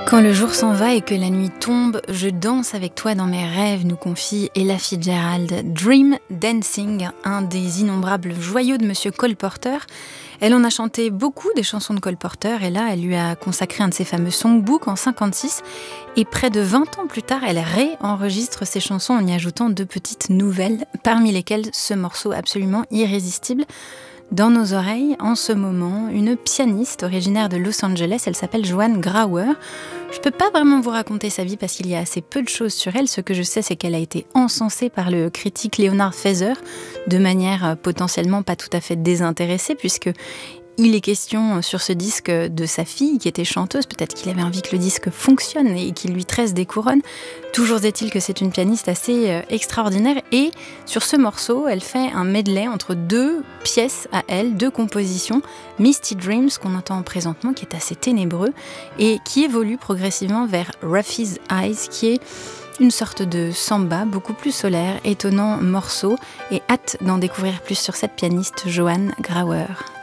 Quand le jour s'en va et que la nuit tombe, je danse avec toi dans mes rêves, nous confie Ella Fitzgerald. Dream Dancing, un des innombrables joyaux de Monsieur Cole Porter. Elle en a chanté beaucoup des chansons de Cole Porter et là, elle lui a consacré un de ses fameux songbooks en 56. Et près de 20 ans plus tard, elle réenregistre ses chansons en y ajoutant 2 petites nouvelles, parmi lesquelles ce morceau absolument irrésistible. Dans nos oreilles, en ce moment, une pianiste originaire de Los Angeles, elle s'appelle Joan Grauer. Je ne peux pas vraiment vous raconter sa vie parce qu'il y a assez peu de choses sur elle. Ce que je sais, c'est qu'elle a été encensée par le critique Leonard Feather de manière potentiellement pas tout à fait désintéressée, puisque il est question sur ce disque de sa fille qui était chanteuse. Peut-être qu'il avait envie que le disque fonctionne et qu'il lui tresse des couronnes. Toujours est-il que c'est une pianiste assez extraordinaire. Et sur ce morceau, elle fait un medley entre 2 pièces à elle, 2 compositions. Misty Dreams, qu'on entend présentement, qui est assez ténébreux et qui évolue progressivement vers Ruffy's Eyes, qui est une sorte de samba beaucoup plus solaire, étonnant morceau. Et hâte d'en découvrir plus sur cette pianiste Joan Grauer.